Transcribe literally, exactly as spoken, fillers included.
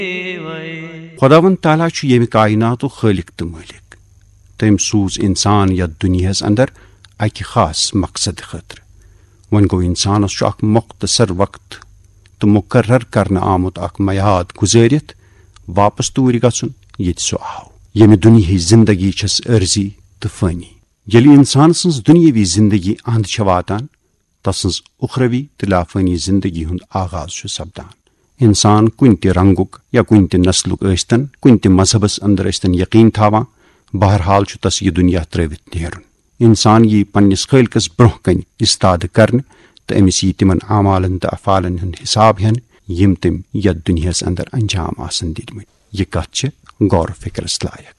خۄداوند تعالیٰ چھُ ییٚمہِ کایناتُک خٲلق تہٕ مٲلِک. تٔمۍ سوٗز اِنسان یتھ دُنیاہس اندر اکہِ خاص مقصد خٲطرٕ. وۄنۍ گوٚو اِنسانس چھُ اکھ مۄختصر وقت تہٕ مُقرر کرنہٕ آمُت اکھ میعاد گُزٲرِتھ واپس توٗرۍ گژھُن ییٚتہِ سُہ آو. ییٚمہِ دُنیاہٕچ زندگی چھس عٲرضی تہٕ فٲنی. ییٚلہِ اِنسان سٕنز دُنیاوی زندگی اند چھےٚ واتان تسٕنز اُخروی تہٕ لافٲنی زندگی ہُند آغاز چھُ سپدان. اِنسان کُنہِ تہِ رنگُک یا کُنہِ تہِ نسلُک ٲسۍتن، کُنہِ تہِ مذہبس اندر ٲسۍتن یقیٖن تھاوان، بہرحال چھُ تس یہِ دُنیا ترٲوِتھ نیرُن. اِنسان یی پننِس خٲلقس برونٛہہ کنہِ استادٕ کرنہٕ تہٕ أمِس یی تِمن اعمالن تہٕ افعالن ہُند حساب ہٮ۪نہٕ یِم تٔمۍ یتھ دُنیاہس اندر انجام آسن دِتمٕتۍ. یہِ کتھ چھِ غور و فِکرس لایق.